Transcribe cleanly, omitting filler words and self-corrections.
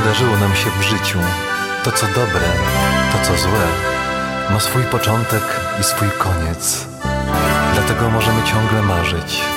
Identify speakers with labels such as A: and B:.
A: przydarzyło nam się w życiu, to co dobre, to co złe, ma swój początek i swój koniec. Dlatego możemy ciągle marzyć